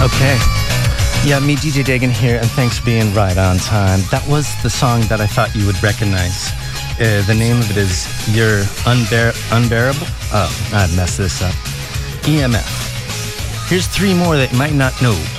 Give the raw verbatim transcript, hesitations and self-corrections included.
Okay. Yeah, me, D J Dagan here, and thanks for being right on time. That was the song that I thought you would recognize. Uh, the name of it is You're Unbear- Unbearable. Oh, I'd mess this up. E M F. Here's three more that you might not know.